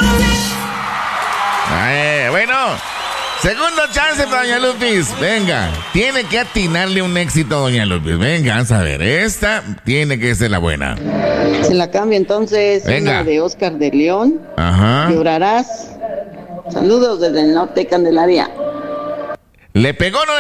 Bueno, segundo chance para doña Lupis. Venga, tiene que atinarle un éxito a doña Lupis. Venga, vamos a ver. Esta tiene que ser la buena. Se la cambio entonces. Venga. Una de Oscar de León. Ajá. Llorarás. Saludos desde el norte de Candelaria. ¿Le pegó o no le